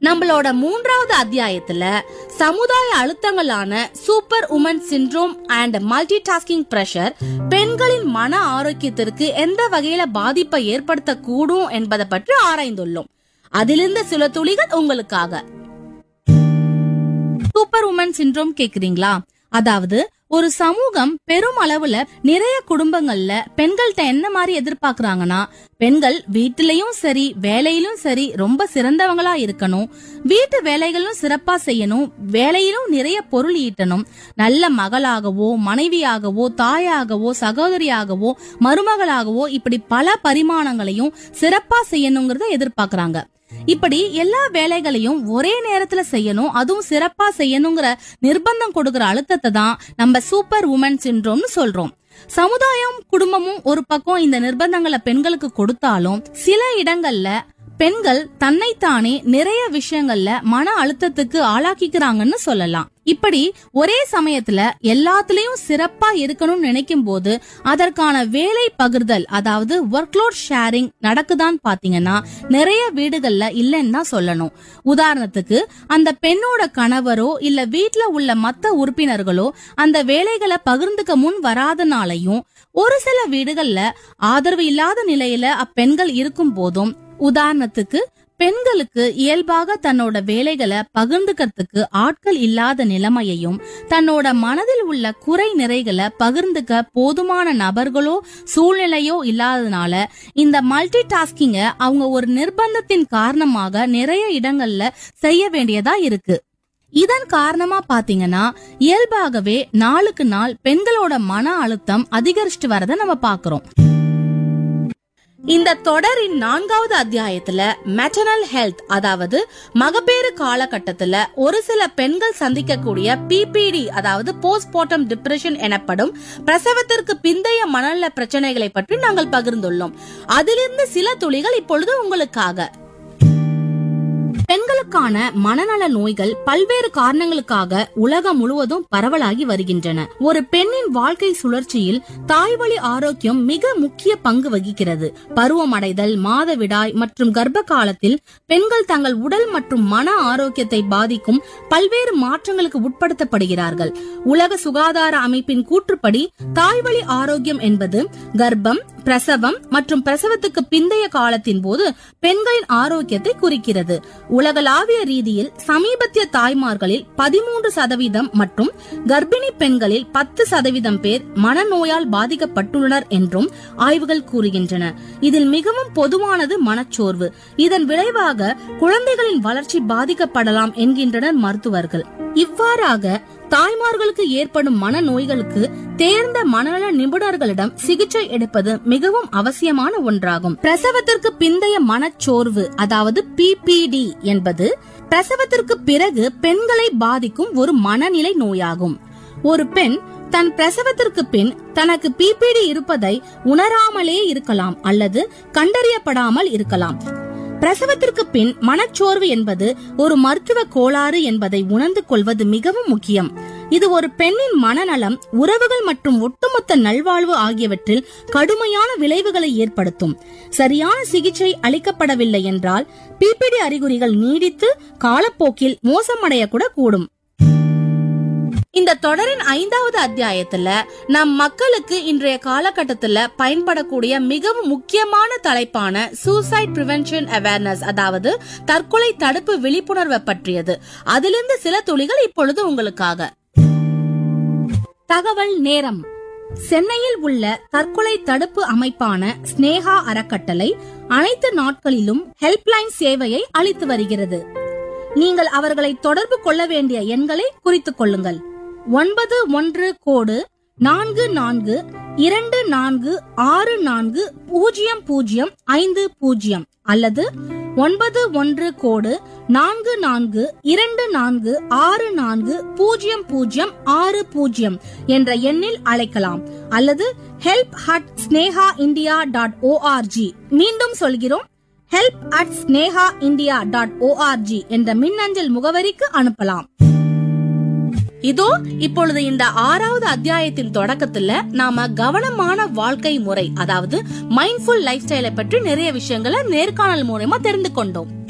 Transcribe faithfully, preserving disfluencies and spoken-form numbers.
நம்மளோட மூன்றாவது அத்தியாயத்துல சமுதாய அழுத்தங்களான super woman syndrome and multi tasking pressure பெண்களின் மன ஆரோக்கியத்திற்கு எந்த வகையில பாதிப்பை ஏற்படுத்த கூடும் என்பதை பற்றி ஆராய்ந்துள்ளோம். அதிலிருந்து சில துளிகள் உங்களுக்காக. சூப்பர் உமன் சிண்ட்ரோம் கேக்குறீங்களா? அதாவது ஒரு சமூகம் பெரும் அளவுல நிறைய குடும்பங்கள்ல பெண்கள்ட்ட என்ன மாதிரி எதிர்பார்க்கறாங்கன்னா, பெண்கள் வீட்டிலையும் சரி வேலையிலும் சரி ரொம்ப சிறந்தவங்களா இருக்கணும், வீட்டு வேலைகளும் சிறப்பா செய்யணும், வேலையிலும் நிறைய பொருள் ஈட்டணும், நல்ல மகளாகவோ மனைவியாகவோ தாயாகவோ சகோதரியாகவோ மருமகளாகவோ இப்படி பல பரிமாணங்களையும் சிறப்பா செய்யணுங்கிறத எதிர்பார்க்கறாங்க. இப்படி எல்லா வேலைகளையும் ஒரே நேரத்துல செய்யணும், அதுவும் சிறப்பா செய்யணுங்கிற நிர்பந்தம் கொடுக்கிற அழுத்தத்தை தான் நம்ம சூப்பர் உமன் சிண்ட்ரோம்னு சொல்றோம். சமுதாயம் குடும்பமும் ஒரு பக்கம் இந்த நிர்பந்தங்களை பெண்களுக்கு கொடுத்தாலும் சில இடங்கள்ல பெண்கள் தன்னைத்தானே நிறைய விஷயங்கள்ல மன அழுத்தத்துக்கு ஆளாக்கிக்கிறாங்கன்னு சொல்லலாம். இப்படி ஒரே சமயத்துல எல்லாத்துலயும் சிறப்பா இருக்கணும்னு நினைக்கும் போது அதற்கான வேலை பகிர்தல், அதாவது ஒர்க்லோட் ஷேரிங் நடக்குதான்னு பாத்தீங்கன்னா நிறைய வீடுகள்ல இல்லைன்னு தான் சொல்லணும். உதாரணத்துக்கு அந்த பெண்ணோட கணவரோ இல்ல வீட்டுல உள்ள மத்த உறுப்பினர்களோ அந்த வேலைகளை பகிர்ந்துக்க முன் வராதனாலையும், ஒரு சில வீடுகள்ல ஆதரவு இல்லாத நிலையில அப்பெண்கள் இருக்கும் போதும், உதாரணத்துக்கு பெண்களுக்கு இயல்பாக தன்னோட வேலைகளை பகிர்ந்துக்கிறதுக்கு ஆட்கள் இல்லாத நிலைமையையும், தன்னோட மனதில் உள்ள குறை நிறைகளை பகிர்ந்துக்க போதுமான நபர்களோ சூழ்நிலையோ இல்லாததுனால இந்த மல்டி டாஸ்கிங்க அவங்க ஒரு நிர்பந்தத்தின் காரணமாக நிறைய இடங்கள்ல செய்ய வேண்டியதா இருக்கு. இதன் காரணமா பாத்தீங்கன்னா இயல்பாகவே நாளுக்கு நாள் பெண்களோட மன அழுத்தம் அதிகரிச்சுட்டு வரத நம்ம பாக்குறோம். இந்த தொடரின் நான்காவது அத்தியாயத்துல மெட்டர்னல் ஹெல்த், அதாவது மகப்பேறு காலகட்டத்துல ஒரு சில பெண்கள் சந்திக்கக்கூடிய பிபிடி, அதாவது போஸ்ட்மார்ட்டம் டிப்ரெஷன் எனப்படும் பிரசவத்திற்கு பிந்தைய மனநல பிரச்சனைகளை பற்றி நாங்கள் பகிர்ந்துள்ளோம். அதிலிருந்து சில துளிகள் இப்பொழுது உங்களுக்காக. பெண்களுக்கான மனநல நோய்கள் பல்வேறு காரணங்களுக்காக உலகம் முழுவதும் பரவலாகி வருகின்றன. ஒரு பெண்ணின் வாழ்க்கை சுழற்சியில் தாய்வழி ஆரோக்கியம் மிக முக்கிய பங்கு வகிக்கிறது. பருவமடைதல், மாதவிடாய் மற்றும் கர்ப்ப காலத்தில் பெண்கள் தங்கள் உடல் மற்றும் மன ஆரோக்கியத்தை பாதிக்கும் பல்வேறு மாற்றங்களுக்கு உட்படுத்தப்படுகிறார்கள். உலக சுகாதார அமைப்பின் கூற்றுப்படி தாய்வழி ஆரோக்கியம் என்பது கர்ப்பம், பிரசவம் மற்றும் பிரசவத்துக்கு பிந்தைய காலத்தின் போது பெண்களின் ஆரோக்கியத்தை குறிக்கிறது. உலகளாவிய ரீதியில் சமீபத்திய தாய்மார்களில் பதிமூன்று சதவீதம் மற்றும் கர்ப்பிணி பெண்களில் பத்து சதவீதம் பேர் மனநோயால் பாதிக்கப்பட்டுள்ளனர் என்றும் ஆய்வுகள் கூறுகின்றன. இதில் மிகவும் பொதுவானது மனச்சோர்வு. இதன் விளைவாக குழந்தைகளின் வளர்ச்சி பாதிக்கப்படலாம் என்கின்றனர் மருத்துவர்கள். இவ்வாறாக தாய்மார்களுக்கு ஏற்படும் மனநோய்களுக்கு தேர்ந்த மனநல நிபுணர்களிடம் சிகிச்சை எடுப்பது மிகவும் அவசியமான ஒன்றாகும். பிரசவத்திற்கு பிந்தைய மனச்சோர்வு, அதாவது பிபிடி என்பது பிரசவத்திற்கு பிறகு பெண்களை பாதிக்கும் ஒரு மனநிலை நோயாகும். ஒரு பெண் தன் பிரசவத்திற்கு பின் தனக்கு பிபிடி இருப்பதை உணராமலே இருக்கலாம் அல்லது கண்டறியப்படாமல் இருக்கலாம். பிரசவத்திற்கு பின் மனச்சோர்வு என்பது ஒரு மருத்துவ கோளாறு என்பதை உணர்ந்து கொள்வது மிகவும் முக்கியம். இது ஒரு பெண்ணின் மனநலம், உறவுகள் மற்றும் ஒட்டுமொத்த நல்வாழ்வு ஆகியவற்றில் கடுமையான விளைவுகளை ஏற்படுத்தும். சரியான சிகிச்சை அளிக்கப்படவில்லை என்றால் பிபிடி அறிகுறிகள் நீடித்து காலப்போக்கில் மோசமடைய கூட கூடும். இந்த தொடரின் ஐந்தாவது அத்தியாயத்துல நம் மக்களுக்கு இன்றைய காலகட்டத்துல பயன்படக்கூடிய மிகவும் முக்கியமான தலைப்பான சூசைட் பிரிவென்ஷன் அவேர்னஸ், அதாவது தற்கொலை தடுப்பு விழிப்புணர்வை பற்றியது. அதிலிருந்து சில துளிகள் இப்பொழுது உங்களுக்காக. தகவல் நேரம். சென்னையில் உள்ள தற்கொலை தடுப்பு அமைப்பான ஸ்னேகா அறக்கட்டளை அனைத்து நாட்களிலும் ஹெல்ப்லைன் சேவையை அளித்து வருகிறது. நீங்கள் அவர்களை தொடர்பு கொள்ள வேண்டிய எண்களை குறித்துக் கொள்ளுங்கள். ஒன்பது ஒன்று கோடு நான்கு நான்கு இரண்டு நான்கு ஆறு நான்கு பூஜ்ஜியம் பூஜ்ஜியம் ஐந்து பூஜ்ஜியம் அல்லது ஒன்பது ஒன்று கோடு நான்கு நான்கு இரண்டு நான்கு ஆறு நான்கு பூஜ்ஜியம் பூஜ்ஜியம் ஆறு பூஜ்ஜியம் என்ற எண்ணில் அழைக்கலாம். அல்லது help at Sneha India dot O R G, மீண்டும் சொல்கிறோம், help at Sneha India dot O R G என்ற மின்னஞ்சல் முகவரிக்கு அனுப்பலாம். இதோ இப்பொழுது இந்த ஆறாவது அத்தியாயத்தின் தொடக்கத்துல நாம கவனமான வாழ்க்கை முறை, அதாவது மைண்ட்ஃபுல் லைஃப் ஸ்டைலை பற்றி நிறைய விஷயங்களை நேர்காணல் மூலமா தெரிந்து கொண்டோம்.